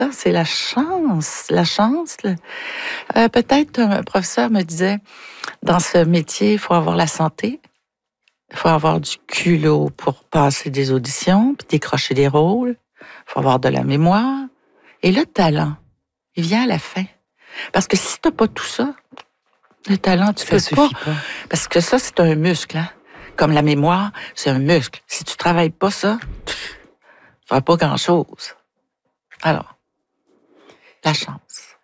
ça, c'est la chance. La chance, peut-être un professeur me disait, dans ce métier, il faut avoir la santé, il faut avoir du culot pour passer des auditions, puis décrocher des rôles, il faut avoir de la mémoire. Et le talent, il vient à la fin. Parce que si tu n'as pas tout ça, le talent, tu peux pas. Parce que ça, c'est un muscle. Hein? Comme la mémoire, c'est un muscle. Si tu travailles pas ça, tu ne feras pas grand-chose. Alors, la chance.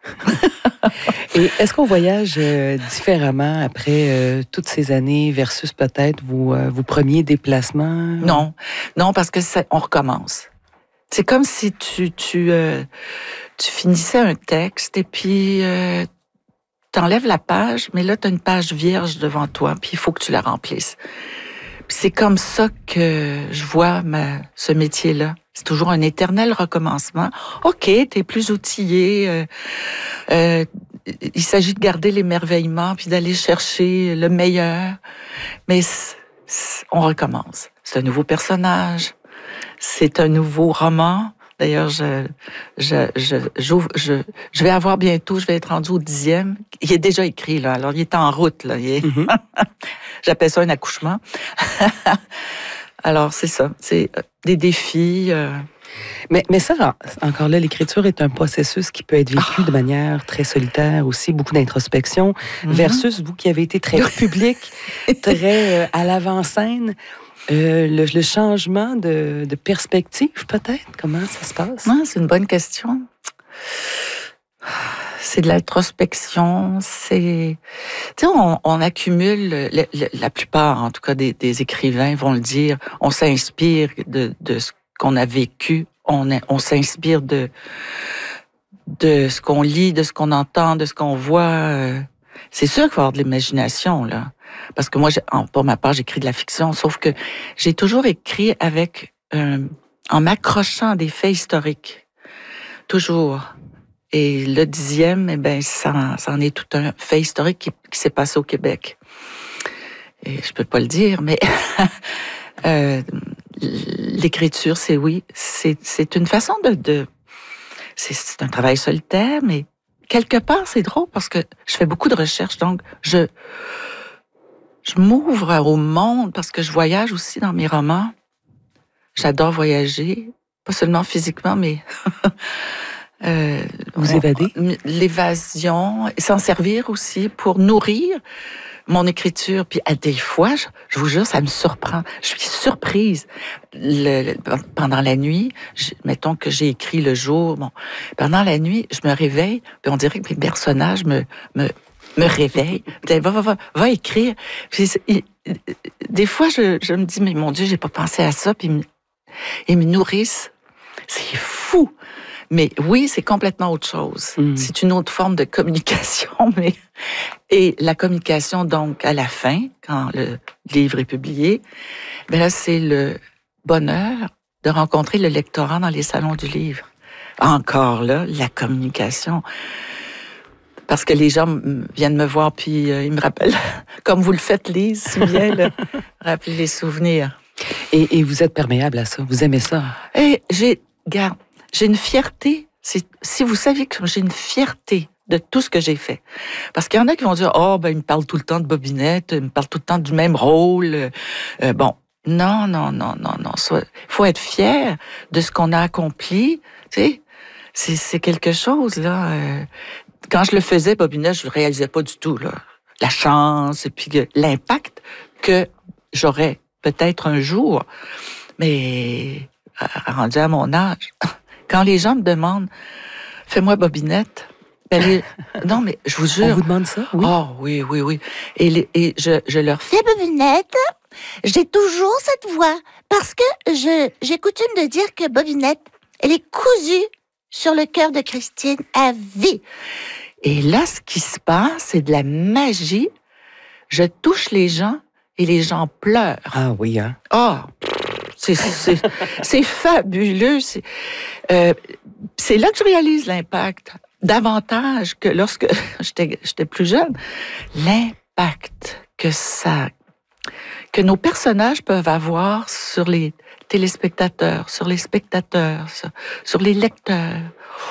Et est-ce qu'on voyage différemment après toutes ces années versus peut-être vos premiers déplacements? Non, parce que on recommence. C'est comme si tu finissais un texte et puis t'enlèves la page, mais là, tu as une page vierge devant toi, puis il faut que tu la remplisses. Puis c'est comme ça que je vois ce métier-là. C'est toujours un éternel recommencement. OK, t'es plus outillé. Il s'agit de garder l'émerveillement puis d'aller chercher le meilleur. Mais on recommence. C'est un nouveau personnage. C'est un nouveau roman. D'ailleurs, je vais avoir bientôt, je vais être rendue au 10e. Il est déjà écrit, là. Alors, il est en route, là. J'appelle ça un accouchement. Alors, c'est ça. C'est des défis. Mais ça, encore là, l'écriture est un processus qui peut être vécu de manière très solitaire aussi, beaucoup d'introspection, versus vous qui avez été très public, très à l'avant-scène. Le changement de perspective, peut-être? Comment ça se passe? Non, c'est une bonne question. C'est de l'introspection, c'est... Tu sais, on accumule, la plupart, en tout cas, des écrivains vont le dire, on s'inspire de ce qu'on a vécu, on s'inspire de ce qu'on lit, de ce qu'on entend, de ce qu'on voit. C'est sûr qu'il faut avoir de l'imagination, là. Parce que moi, pour ma part, j'écris de la fiction, sauf que j'ai toujours écrit en m'accrochant à des faits historiques. Toujours. Et le 10e, eh ben, ça en est tout un fait historique qui s'est passé au Québec. Et je peux pas le dire, mais l'écriture, c'est une façon c'est un travail solitaire, mais quelque part, c'est drôle parce que je fais beaucoup de recherches, donc je m'ouvre au monde parce que je voyage aussi dans mes romans. J'adore voyager, pas seulement physiquement, mais vous évader? L'évasion, s'en servir aussi pour nourrir mon écriture. Puis à des fois, je vous jure, ça me surprend. Je suis surprise. Pendant la nuit, mettons que j'ai écrit le jour, pendant la nuit, je me réveille, puis on dirait que mes personnages me réveille. Va écrire. Puis, des fois, je me dis, mais mon Dieu, j'ai pas pensé à ça, puis ils me nourrissent. C'est fou. Mais oui, c'est complètement autre chose. C'est une autre forme de communication. Et la communication, donc, à la fin, quand le livre est publié, ben là, c'est le bonheur de rencontrer le lectorat dans les salons du livre. Encore là, la communication. Parce que les gens viennent me voir, puis ils me rappellent, comme vous le faites, Lise, si bien, rappeler les souvenirs. Et vous êtes perméable à ça? Vous aimez ça? Et j'ai une fierté. Si vous saviez que j'ai une fierté de tout ce que j'ai fait. Parce qu'il y en a qui vont dire, il me parle tout le temps de Bobinette, il me parle tout le temps du même rôle. Non. Il faut être fier de ce qu'on a accompli. Tu sais, c'est quelque chose, là. Quand je le faisais, Bobinette, je ne réalisais pas du tout, là. La chance et puis l'impact que j'aurais peut-être un jour. Mais rendu à mon âge, quand les gens me demandent « Fais-moi Bobinette », non, mais je vous jure... On vous demande ça? Oui. Oh, oui. Et je leur fais « Bobinette, j'ai toujours cette voix, parce que j'ai coutume de dire que Bobinette, elle est cousue sur le cœur de Christine à vie. » Et là, ce qui se passe, c'est de la magie. Je touche les gens et les gens pleurent. Ah oui, hein? C'est fabuleux. C'est là que je réalise l'impact. Davantage que lorsque j'étais plus jeune. L'impact que nos personnages peuvent avoir sur les téléspectateurs, sur les spectateurs, sur les lecteurs.